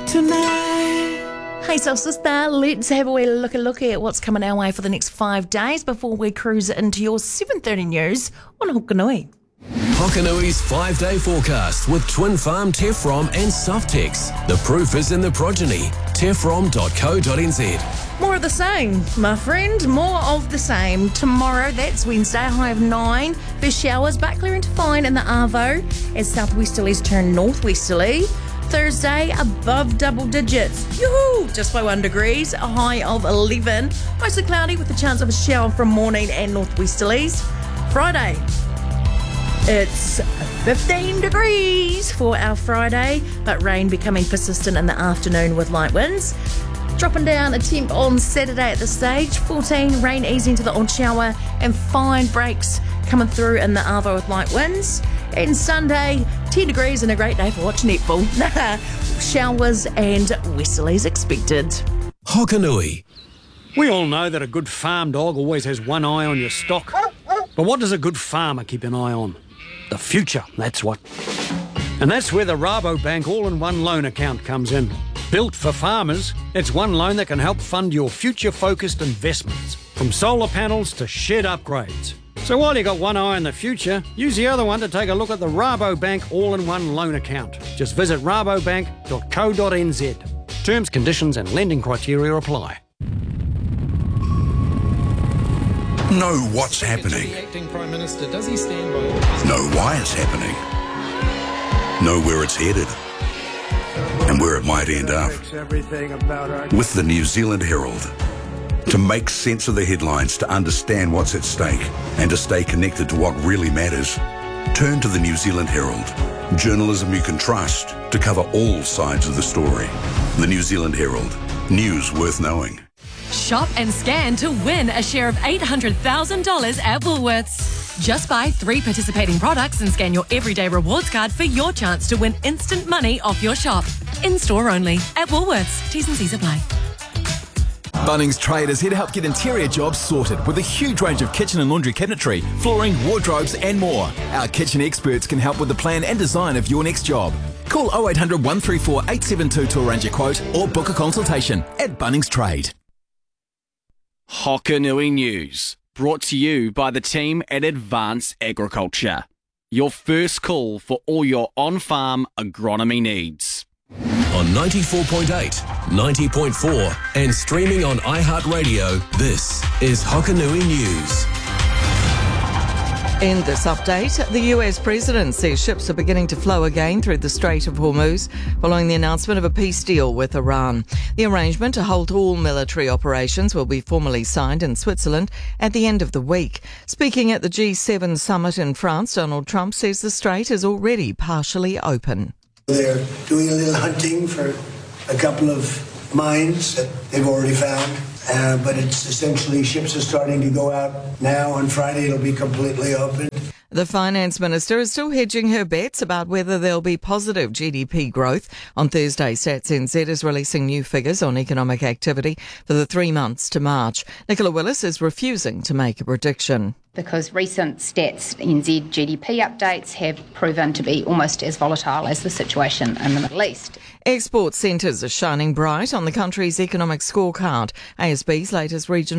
tonight. Hey, so sister, let's have a wee look at what's coming our way for the next 5 days before we cruise into your 7:30 news on Hokanui. Hokanui's 5-day forecast with Twin Farm, Tefrom and Softex. The proof is in the progeny. Tefrom.co.nz. More of the same, my friend. More of the same. Tomorrow, that's Wednesday, high of 9. First showers, but clearing to fine in the Arvo as southwesterlies turn northwesterly. Thursday, above double digits. Yoo-hoo! Just by 1 degrees, a high of 11. Mostly cloudy with a chance of a shower from morning and northwesterlies. Friday, it's 15 degrees for our Friday, but rain becoming persistent in the afternoon with light winds. Dropping down a temp on Saturday at this stage, 14, rain easing to the odd shower and fine breaks coming through in the Arvo with light winds. And Sunday, 10 degrees and a great day for watching netball. Showers and westerlies expected. Hokanui. We all know that a good farm dog always has one eye on your stock. But what does a good farmer keep an eye on? The future, that's what. And that's where the Rabobank all-in-one loan account comes in. Built for farmers, it's one loan that can help fund your future-focused investments, from solar panels to shed upgrades. So while you got one eye on the future, use the other one to take a look at the Rabobank all-in-one loan account. Just visit rabobank.co.nz. Terms, conditions and lending criteria apply. Know what's happening. Know why it's happening. Know where it's headed and where it might end up. With the New Zealand Herald. To make sense of the headlines, to understand what's at stake and to stay connected to what really matters, turn to the New Zealand Herald. Journalism you can trust to cover all sides of the story. The New Zealand Herald. News worth knowing. Shop and scan to win a share of $800,000 at Woolworths. Just buy 3 participating products and scan your everyday rewards card for your chance to win instant money off your shop. In-store only. At Woolworths. T's and C's apply. Bunnings Trade is here to help get interior jobs sorted with a huge range of kitchen and laundry cabinetry, flooring, wardrobes and more. Our kitchen experts can help with the plan and design of your next job. Call 0800 134 872 to arrange a quote or book a consultation at Bunnings Trade. Hokanui News, brought to you by the team at Advance Agriculture. Your first call for all your on-farm agronomy needs. On 94.8, 90.4 and streaming on iHeartRadio, this is Hokanui News. In this update, the US president says ships are beginning to flow again through the Strait of Hormuz following the announcement of a peace deal with Iran. The arrangement to halt all military operations will be formally signed in Switzerland at the end of the week. Speaking at the G7 summit in France, Donald Trump says the strait is already partially open. They're doing a little hunting for a couple of mines that they've already found. But it's essentially ships are starting to go out now. On Friday, it'll be completely open. The finance minister is still hedging her bets about whether there'll be positive GDP growth. On Thursday, Stats NZ is releasing new figures on economic activity for the 3 months to March. Nicola Willis is refusing to make a prediction. Because recent Stats NZ GDP updates have proven to be almost as volatile as the situation in the Middle East. Export centres are shining bright on the country's economic scorecard. ASB's latest regional